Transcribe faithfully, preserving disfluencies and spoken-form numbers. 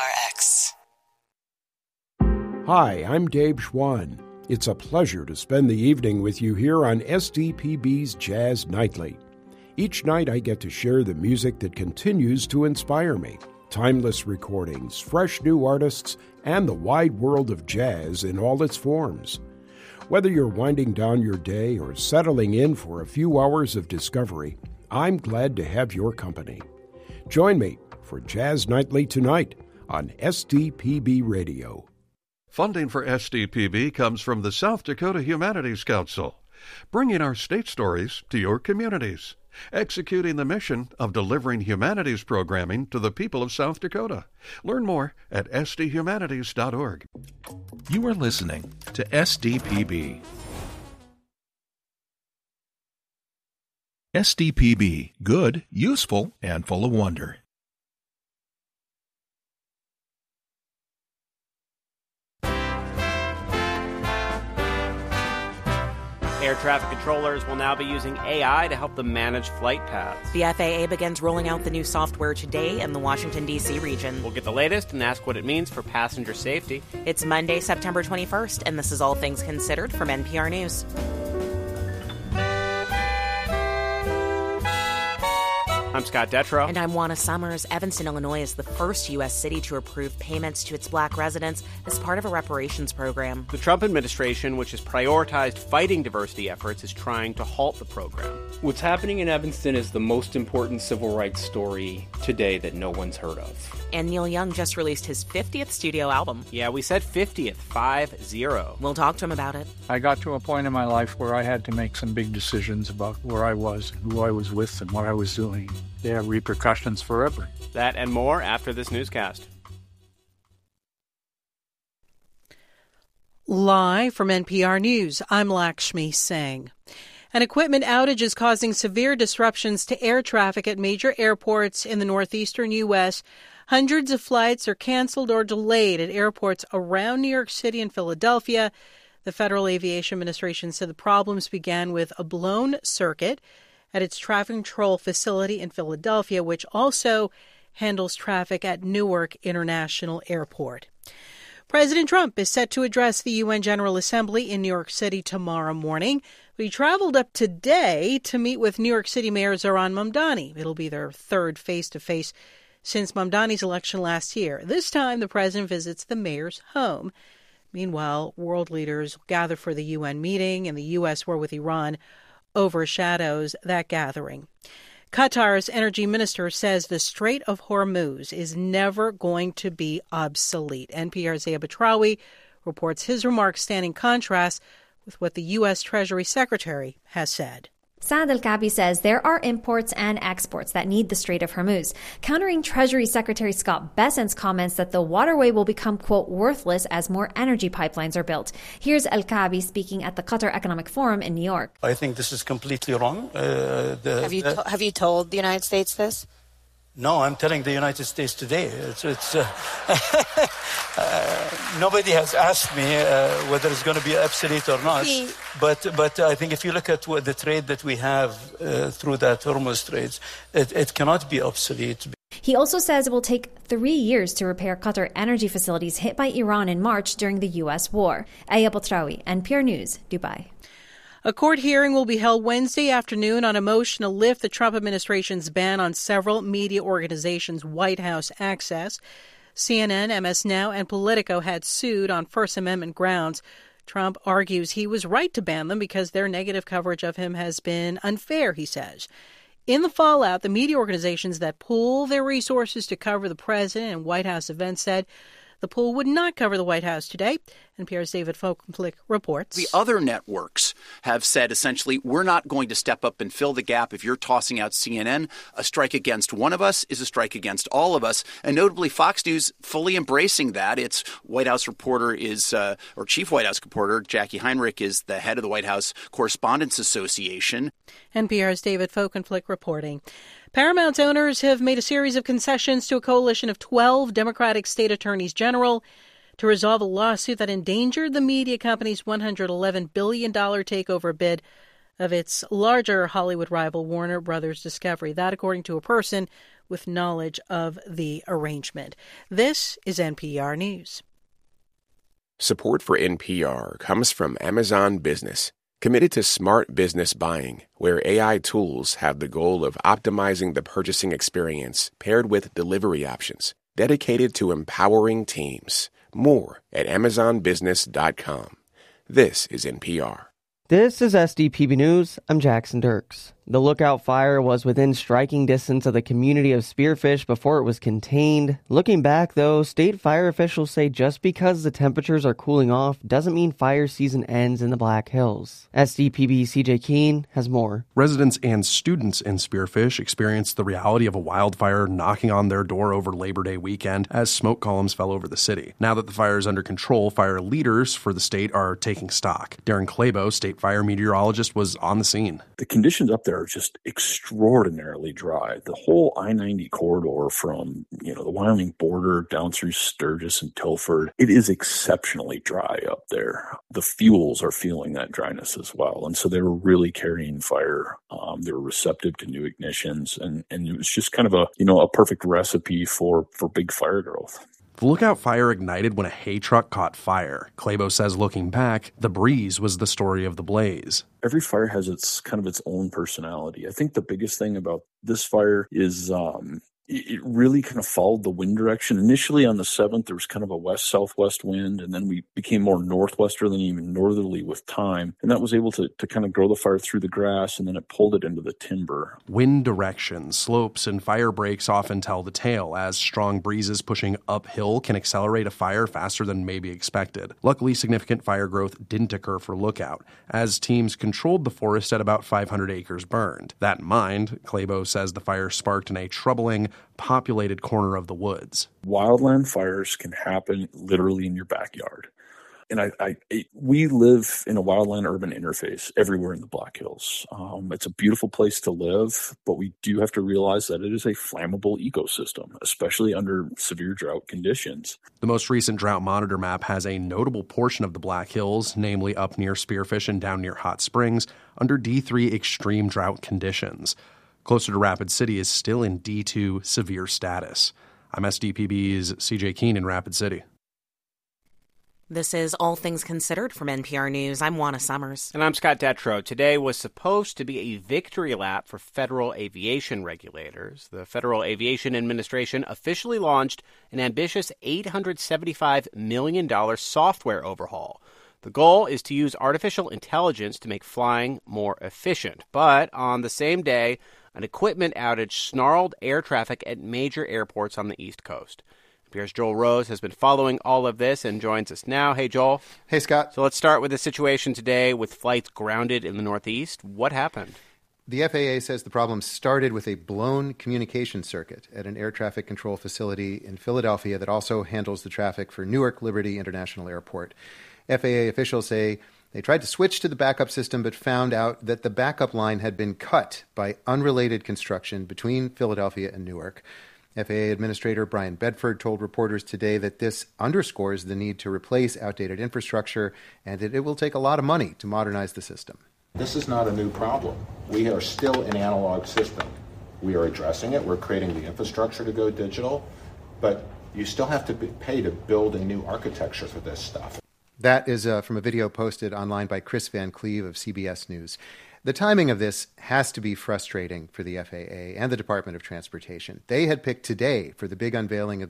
R X. Hi, I'm Dave Schwann. It's a pleasure to spend the evening with you here on S D P B's Jazz Nightly. Each night I get to share the music that continues to inspire me. Timeless recordings, fresh new artists, and the wide world of jazz in all its forms. Whether you're winding down your day or settling in for a few hours of discovery, I'm glad to have your company. Join me for Jazz Nightly tonight on S D P B Radio. Funding for S D P B comes from the South Dakota Humanities Council, bringing our state stories to your communities, executing the mission of delivering humanities programming to the people of South Dakota. Learn more at s d humanities dot org. You are listening to S D P B. S D P B, good, useful, and full of wonder. Air traffic controllers will now be using A I to help them manage flight paths. The F A A begins rolling out the new software today in the Washington, D C region. We'll get the latest and ask what it means for passenger safety. It's Monday, September twenty-first, and this is All Things Considered from N P R News. I'm Scott Detrow. And I'm Juana Summers. Evanston, Illinois is the first U S city to approve payments to its black residents as part of a reparations program. The Trump administration, which has prioritized fighting diversity efforts, is trying to halt the program. What's happening in Evanston is the most important civil rights story today that no one's heard of. And Neil Young just released his fiftieth studio album. Yeah, we said fiftieth, five zero. We'll talk to him about it. I got to a point in my life where I had to make some big decisions about where I was, and who I was with, and what I was doing. They have repercussions forever. That and more after this newscast. Live from N P R News, I'm Lakshmi Singh. An equipment outage is causing severe disruptions to air traffic at major airports in the northeastern U S Hundreds of flights are canceled or delayed at airports around New York City and Philadelphia. The Federal Aviation Administration said the problems began with a blown circuit at its traffic control facility in Philadelphia, which also handles traffic at Newark International Airport. President Trump is set to address the U N General Assembly in New York City tomorrow morning. But he traveled up today to meet with New York City Mayor Zohran Mamdani. It'll be their third face-to-face since Mamdani's election last year. This time, the president visits the mayor's home. Meanwhile, world leaders gather for the U N meeting, and the U S war with Iran overshadows that gathering. Qatar's energy minister says the Strait of Hormuz is never going to be obsolete. N P R's Zeya Batrawi reports his remarks stand in contrast with what the U S Treasury Secretary has said. Saad Al-Kaabi says there are imports and exports that need the Strait of Hormuz, countering Treasury Secretary Scott Bessent's comments that the waterway will become, quote, worthless as more energy pipelines are built. Here's Al-Kaabi speaking at the Qatar Economic Forum in New York. I think this is completely wrong. Uh, the, have, you the, to- have you told the United States this? No, I'm telling the United States today. It's, it's uh, uh, nobody has asked me uh, whether it's going to be obsolete or not. But but I think if you look at what the trade that we have uh, through that Hormuz Strait, it, it cannot be obsolete. He also says it will take three years to repair Qatar energy facilities hit by Iran in March during the U S war. Zeya Batrawi, N P R News, Dubai. A court hearing will be held Wednesday afternoon on a motion to lift the Trump administration's ban on several media organizations' White House access. C N N, M S Now, and Politico had sued on First Amendment grounds. Trump argues he was right to ban them because their negative coverage of him has been unfair, he says. In the fallout, the media organizations that pool their resources to cover the president and White House events said the pool would not cover the White House today. N P R's David Folkenflik reports. The other networks have said essentially, we're not going to step up and fill the gap. If you're tossing out C N N, a strike against one of us is a strike against all of us. And notably, Fox News fully embracing that. Its White House reporter is, uh, or chief White House reporter, Jackie Heinrich, is the head of the White House Correspondents Association. N P R's David Folkenflik reporting. Paramount's owners have made a series of concessions to a coalition of twelve Democratic state attorneys general to resolve a lawsuit that endangered the media company's one hundred eleven billion dollars takeover bid of its larger Hollywood rival Warner Brothers Discovery. That, according to a person with knowledge of the arrangement. This is N P R News. Support for N P R comes from Amazon Business, committed to smart business buying, where A I tools have the goal of optimizing the purchasing experience paired with delivery options, dedicated to empowering teams. More at amazon business dot com. This is N P R. This is S D P B News. I'm Jackson Dirks. The Lookout fire was within striking distance of the community of Spearfish before it was contained. Looking back, though, state fire officials say just because the temperatures are cooling off doesn't mean fire season ends in the Black Hills. S D P B's C J Keene has more. Residents and students in Spearfish experienced the reality of a wildfire knocking on their door over Labor Day weekend as smoke columns fell over the city. Now that the fire is under control, fire leaders for the state are taking stock. Darren Clabo, state fire meteorologist, was on the scene. The conditions up there are just extraordinarily dry. The whole I ninety corridor from, you know, the Wyoming border down through Sturgis and Tilford, it is exceptionally dry up there. The fuels are feeling that dryness as well. And so they were really carrying fire. Um, they were receptive to new ignitions. And, and it was just kind of a, you know, a perfect recipe for, for big fire growth. The Lookout fire ignited when a hay truck caught fire. Clabo says looking back, the breeze was the story of the blaze. Every fire has its kind of its own personality. I think the biggest thing about this fire is um, it really kind of followed the wind direction. Initially on the seventh, there was kind of a west-southwest wind, and then we became more northwesterly and even northerly with time. And that was able to, to kind of grow the fire through the grass, and then it pulled it into the timber. Wind direction, slopes, and fire breaks often tell the tale, as strong breezes pushing uphill can accelerate a fire faster than may be expected. Luckily, significant fire growth didn't occur for Lookout, as teams controlled the forest at about five hundred acres burned. That in mind, Clabo says the fire sparked in a troubling, populated corner of the woods. Wildland fires can happen literally in your backyard. And I, I it, we live in a wildland urban interface everywhere in the Black Hills. Um, it's a beautiful place to live, but we do have to realize that it is a flammable ecosystem, especially under severe drought conditions. The most recent drought monitor map has a notable portion of the Black Hills, namely up near Spearfish and down near Hot Springs, under D three extreme drought conditions. Closer to Rapid City is still in D two severe status. I'm S D P B's C J Keene in Rapid City. This is All Things Considered from N P R News. I'm Juana Summers. And I'm Scott Detrow. Today was supposed to be a victory lap for federal aviation regulators. The Federal Aviation Administration officially launched an ambitious eight hundred seventy-five million dollars software overhaul. The goal is to use artificial intelligence to make flying more efficient. But on the same day, an equipment outage snarled air traffic at major airports on the East Coast. N P R's Joel Rose has been following all of this and joins us now. Hey, Joel. Hey, Scott. So let's start with the situation today with flights grounded in the Northeast. What happened? The F A A says the problem started with a blown communication circuit at an air traffic control facility in Philadelphia that also handles the traffic for Newark Liberty International Airport. F A A officials say they tried to switch to the backup system but found out that the backup line had been cut by unrelated construction between Philadelphia and Newark. F A A Administrator Brian Bedford told reporters today that this underscores the need to replace outdated infrastructure and that it will take a lot of money to modernize the system. This is not a new problem. We are still an analog system. We are addressing it. We're creating the infrastructure to go digital, but you still have to pay to build a new architecture for this stuff. That is uh, from a video posted online by Chris Van Cleve of C B S News. The timing of this has to be frustrating for the F A A and the Department of Transportation. They had picked today for the big unveiling of